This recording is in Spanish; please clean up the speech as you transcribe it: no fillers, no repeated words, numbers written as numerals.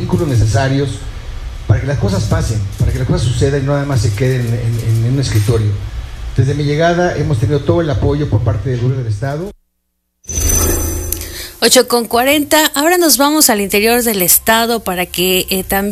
vehículos necesarios para que las cosas pasen, para que las cosas sucedan y no nada más se queden en un escritorio. Desde mi llegada hemos tenido todo el apoyo por parte del gobierno del estado. 8:40, ahora nos vamos al interior del estado para que también